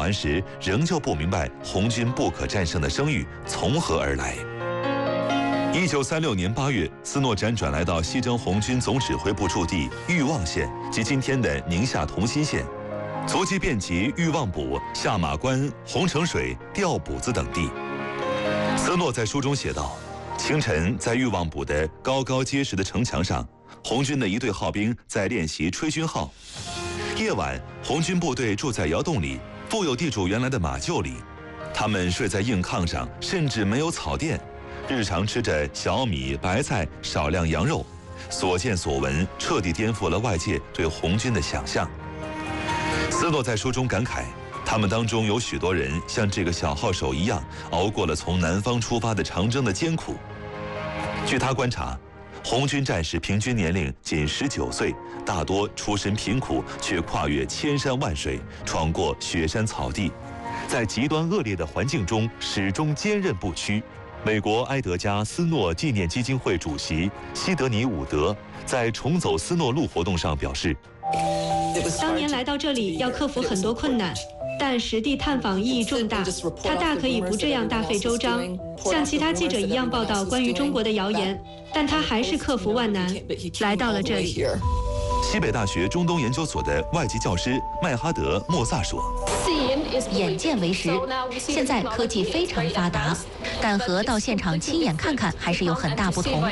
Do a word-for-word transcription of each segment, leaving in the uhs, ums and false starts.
安时，仍旧不明白红军不可战胜的声誉从何而来。一九三六年八月，斯诺辗转来到西征红军总指挥部驻地裕望县及今天的宁夏同心县，足迹遍及裕望堡、下马关、洪城水、吊补子等地。斯诺在书中写道：清晨，在裕望堡的高高结实的城墙上，红军的一队号兵在练习吹军号。夜晚，红军部队住在窑洞里，富有地主原来的马厩里，他们睡在硬炕上，甚至没有草垫，日常吃着小米、白菜、少量羊肉，所见所闻彻底颠覆了外界对红军的想象。斯诺在书中感慨，他们当中有许多人像这个小号手一样，熬过了从南方出发的长征的艰苦。据他观察，红军战士平均年龄仅十九岁，大多出身贫苦，却跨越千山万水，闯过雪山草地，在极端恶劣的环境中始终坚韧不屈。美国埃德加·斯诺纪念基金会主席西德尼·伍德在重走斯诺路活动上表示， 当年来到这里要克服很多困难，但实地探访意义重大，他大可以不这样大费周章，像其他记者一样报道关于中国的谣言，但他还是克服万难，来到了这里。 西北大学中东研究所的外籍教师麦哈德·莫萨说， 眼见为实，现在科技非常发达，但和到现场亲眼看看还是有很大不同。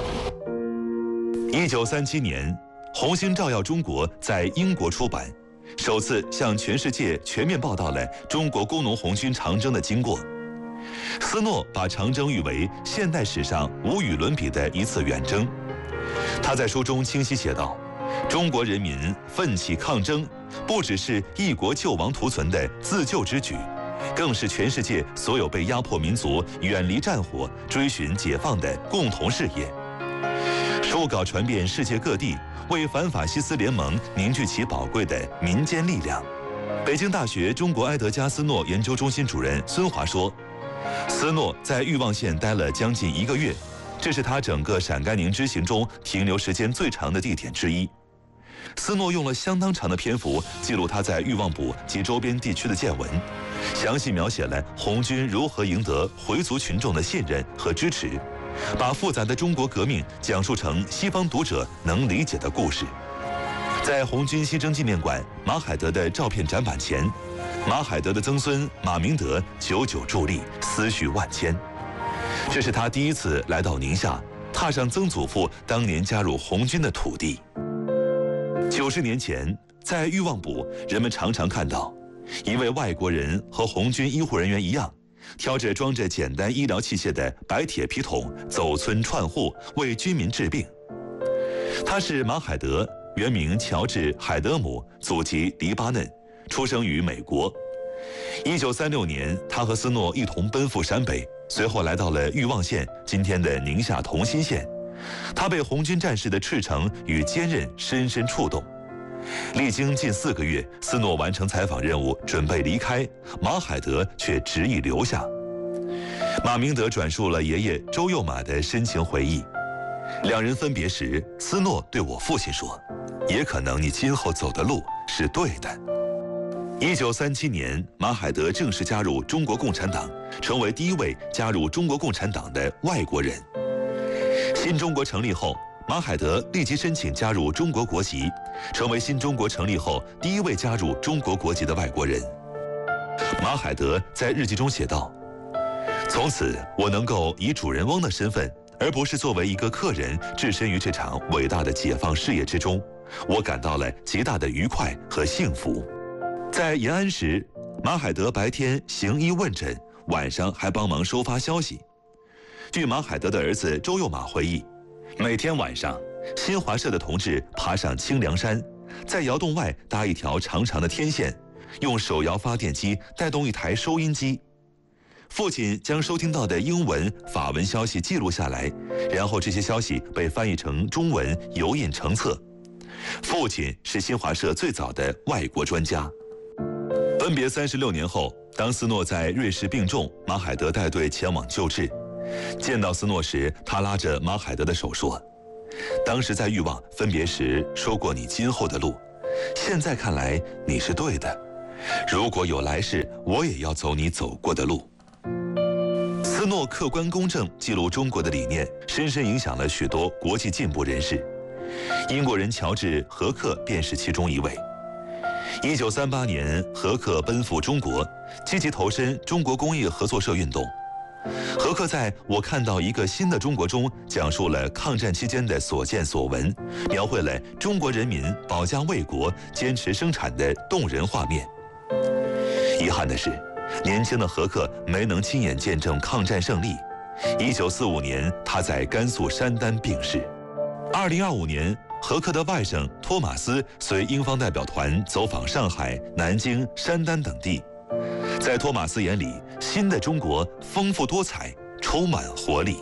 一九三七年，《红星照耀中国》在英国出版，首次向全世界全面报道了中国工农红军长征的经过。斯诺把长征誉为现代史上无与伦比的一次远征。他在书中清晰写道，中国人民奋起抗争，不只是一国救亡图存的自救之举，更是全世界所有被压迫民族远离战火、追寻解放的共同事业。书稿传遍世界各地，为反法西斯联盟凝聚起宝贵的民间力量。北京大学中国埃德加斯诺研究中心主任孙华说，斯诺在裕望县待了将近一个月，这是他整个陕甘宁之行中停留时间最长的地点之一。斯诺用了相当长的篇幅记录他在裕望堡及周边地区的见闻，详细描写了红军如何赢得回族群众的信任和支持，把复杂的中国革命讲述成西方读者能理解的故事。在红军牺牲纪念馆马海德的照片展板前，马海德的曾孙马明德久久伫立，思绪万千。这是他第一次来到宁夏，踏上曾祖父当年加入红军的土地。九十年前，在裕望堡，人们常常看到一位外国人和红军医护人员一样，挑着装着简单医疗器械的白铁皮桶，走村串户为军民治病。他是马海德，原名乔治·海德姆，祖籍黎巴嫩，出生于美国。一九三六年，他和斯诺一同奔赴陕北，随后来到了裕望县，今天的宁夏同心县。他被红军战士的赤诚与坚韧深深触动。历经近四个月，斯诺完成采访任务，准备离开，马海德却执意留下。马明德转述了爷爷周幼马的深情回忆。两人分别时，斯诺对我父亲说：“也可能你今后走的路是对的。”一九三七年，马海德正式加入中国共产党，成为第一位加入中国共产党的外国人。新中国成立后，马海德立即申请加入中国国籍，成为新中国成立后第一位加入中国国籍的外国人。马海德在日记中写道：“从此，我能够以主人翁的身份，而不是作为一个客人，置身于这场伟大的解放事业之中，我感到了极大的愉快和幸福。”在延安时，马海德白天行医问诊，晚上还帮忙收发消息。据马海德的儿子周幼马回忆，每天晚上，新华社的同志爬上清凉山，在窑洞外搭一条长长的天线，用手摇发电机带动一台收音机。父亲将收听到的英文、法文消息记录下来，然后这些消息被翻译成中文，油印成册。父亲是新华社最早的外国专家。分别三十六年后，当斯诺在瑞士病重，马海德带队前往救治。见到斯诺时，他拉着马海德的手说：“当时在裕望分别时说过你今后的路，现在看来你是对的。 如果有来世，我也要走你走过的路。斯诺客观公正记录中国的理念，深深影响了许多国际进步人士。英国人乔治·何克便是其中一位。一九三八年，何克奔赴中国，积极投身中国工业合作社运动。何克在我看到一个新的中国中，讲述了抗战期间的所见所闻，描绘了中国人民保家卫国、坚持生产的动人画面。遗憾的是，年轻的何克没能亲眼见证抗战胜利。一九四五年，他在甘肃山丹病逝。二零二五年，何克的外甥托马斯随英方代表团走访上海、南京、山丹等地。在托马斯眼里，新的中国丰富多彩，充满活力。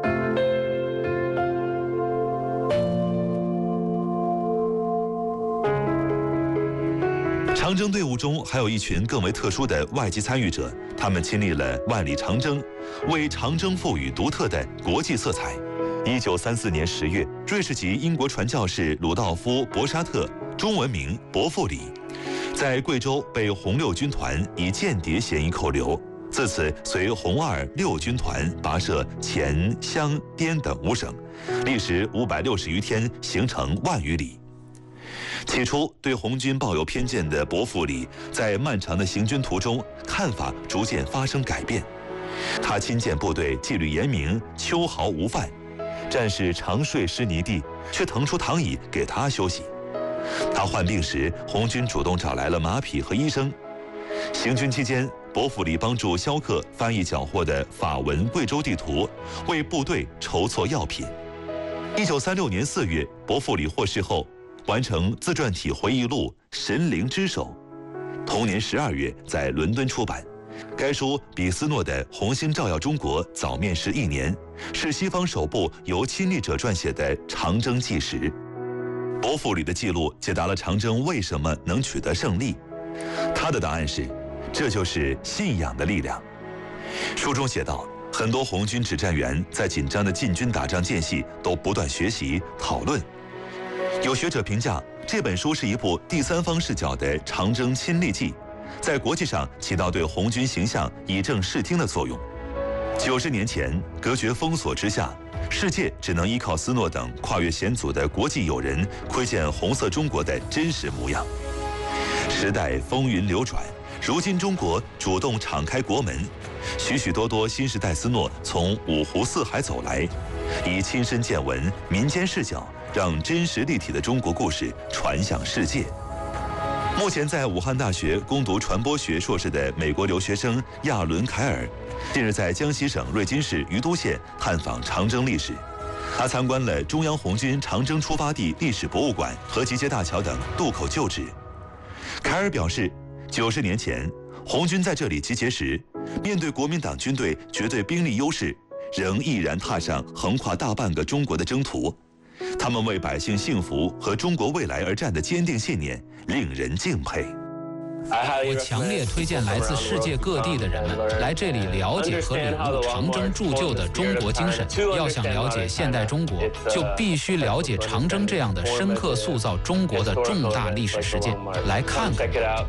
长征队伍中还有一群更为特殊的外籍参与者，他们亲历了万里长征，为长征赋予独特的国际色彩。一九三四年十月，瑞士籍英国传教士鲁道夫·博沙特，中文名伯父里，在贵州被红六军团以间谍嫌疑扣留，自此随红二六军团跋涉黔、湘、滇等五省，历时五百六十余天，行程万余里。起初对红军抱有偏见的伯父里，在漫长的行军途中，看法逐渐发生改变。他亲见部队纪律严明，秋毫无犯，战士常睡湿泥地，却腾出躺椅给他休息。他患病时，红军主动找来了马匹和医生。行军期间，伯父里帮助萧克翻译缴获的法文贵州地图，为部队筹措药品。一九三六年四月，伯父里获释后，完成自传体回忆录《神灵之手》，同年十二月在伦敦出版。该书比斯诺的《红星照耀中国》早面世一年，是西方首部由亲历者撰写的长征纪实。伯父里的记录解答了长征为什么能取得胜利。他的答案是，这就是信仰的力量。书中写道，很多红军指战员在紧张的进军打仗间隙都不断学习讨论。有学者评价，这本书是一部第三方视角的长征亲历记，在国际上起到对红军形象以正视听的作用。九十年前，隔绝封锁之下，世界只能依靠斯诺等跨越险阻的国际友人，窥见红色中国的真实模样。时代风云流转，如今中国主动敞开国门，许许多多新时代斯诺从五湖四海走来，以亲身见闻、民间视角，让真实立体的中国故事传向世界。目前在武汉大学攻读传播学硕士的美国留学生亚伦·凯尔，近日在江西省瑞金市于都县探访长征历史。他参观了中央红军长征出发地历史博物馆和集结大桥等渡口旧址。凯尔表示，九十年前红军在这里集结时，面对国民党军队绝对兵力优势，仍毅然踏上横跨大半个中国的征途。他们为百姓幸福和中国未来而战的坚定信念令人敬佩。 我强烈推荐来自世界各地的人们来这里了解和领悟长征铸就的中国精神。要想了解现代中国，就必须了解长征这样的深刻塑造中国的重大历史事件。来看看。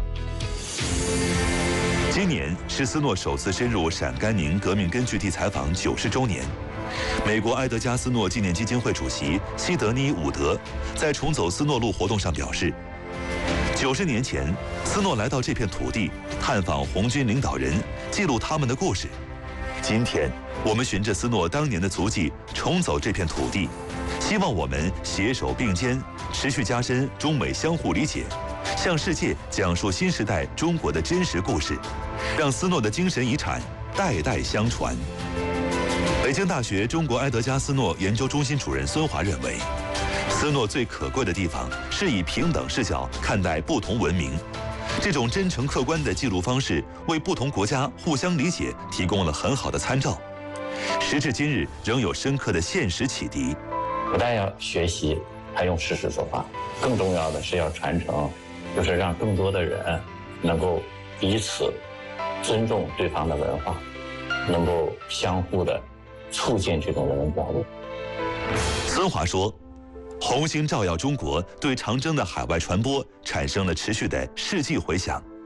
今年是斯诺首次深入陕甘宁革命根据地采访九十周年。美国埃德加·斯诺纪念基金会主席西德尼·伍德在重走斯诺路活动上表示，九十年前，斯诺来到这片土地，探访红军领导人，记录他们的故事。今天，我们循着斯诺当年的足迹，重走这片土地，希望我们携手并肩，持续加深中美相互理解，向世界讲述新时代中国的真实故事，让斯诺的精神遗产代代相传。北京大学中国埃德加·斯诺研究中心主任孙华认为，斯诺最可贵的地方是以平等视角看待不同文明，这种真诚客观的记录方式为不同国家互相理解提供了很好的参照，时至今日仍有深刻的现实启迪。 不但要学习，还用事实说话，更重要的是要传承，就是让更多的人能够彼此尊重对方的文化，能够相互的促进这种人文交流。 孙华说，红星照耀中国对长征的海外传播产生了持续的世纪回响。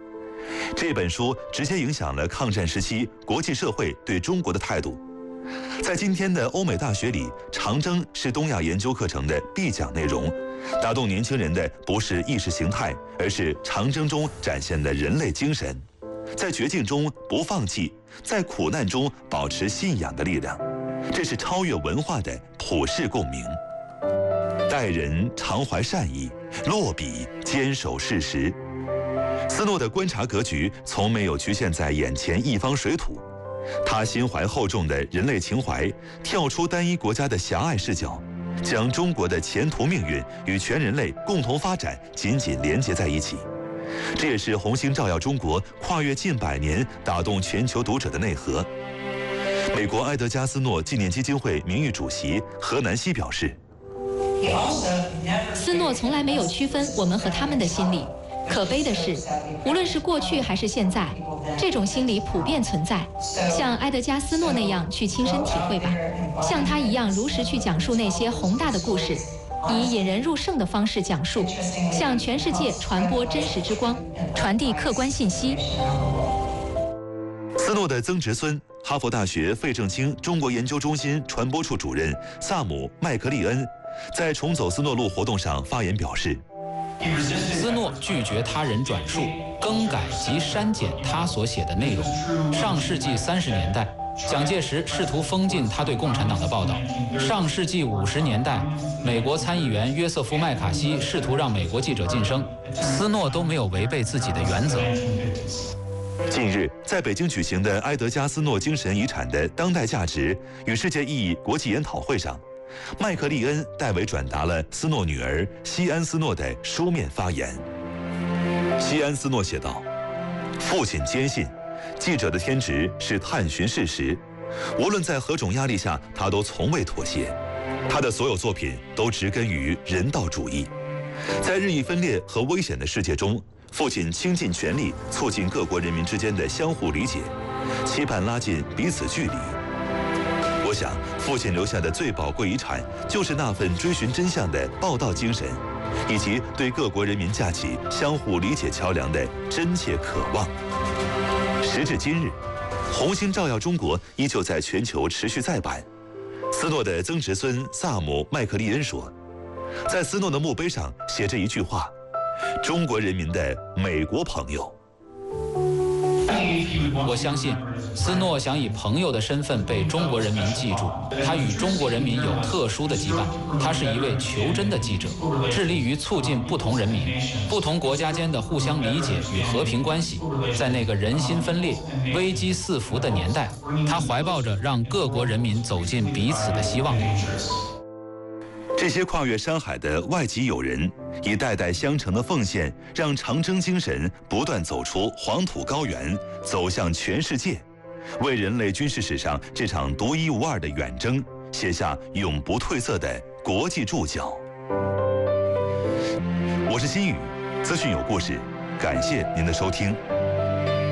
这本书直接影响了抗战时期国际社会对中国的态度。在今天的欧美大学里，长征是东亚研究课程的必讲内容。打动年轻人的不是意识形态，而是长征中展现的人类精神，在绝境中不放弃，在苦难中保持信仰的力量。这是超越文化的普世共鸣。待人常怀善意，落笔坚守事实。斯诺的观察格局从没有局限在眼前一方水土，他心怀厚重的人类情怀，跳出单一国家的狭隘视角，将中国的前途命运与全人类共同发展紧紧连结在一起。这也是红星照耀中国跨越近百年打动全球读者的内核。美国埃德加斯诺纪念基金会名誉主席何南希表示， 斯诺从来没有区分我们和他们的心理。可悲的是，无论是过去还是现在，这种心理普遍存在。像埃德加斯诺那样去亲身体会吧，像他一样如实去讲述那些宏大的故事，以引人入胜的方式讲述，向全世界传播真实之光，传递客观信息。 斯诺的曾侄孙，哈佛大学费正清中国研究中心传播处主任萨姆·麦克利恩在重走斯诺路活动上发言表示， 斯诺拒绝他人转述、更改及删减他所写的内容。上世纪三十年代，蒋介石试图封禁他对共产党的报道；上世纪五十年代，美国参议员约瑟夫·麦卡锡试图让美国记者晋升，斯诺都没有违背自己的原则。 近日，在北京举行的埃德加斯诺精神遗产的当代价值与世界意义国际研讨会上，麦克利恩代为转达了斯诺女儿西安斯诺的书面发言。西安斯诺写道：“父亲坚信，记者的天职是探寻事实，无论在何种压力下，他都从未妥协。他的所有作品都植根于人道主义。在日益分裂和危险的世界中，父亲倾尽全力促进各国人民之间的相互理解，期盼拉近彼此距离。我想，父亲留下的最宝贵遗产，就是那份追寻真相的报道精神，以及对各国人民架起相互理解桥梁的真切渴望。时至今日，红星照耀中国依旧在全球持续再版。斯诺的曾侄孙萨姆·麦克利恩说，在斯诺的墓碑上写着一句话：中国人民的美国朋友。 我相信，斯诺想以朋友的身份被中国人民记住。他与中国人民有特殊的羁绊。他是一位求真的记者，致力于促进不同人民、不同国家间的互相理解与和平关系。在那个人心分裂、危机四伏的年代，他怀抱着让各国人民走进彼此的希望。 这些跨越山海的外籍友人，以代代相承的奉献，让长征精神不断走出黄土高原，走向全世界，为人类军事史上这场独一无二的远征写下永不褪色的国际注脚。我是新宇，资讯有故事，感谢您的收听。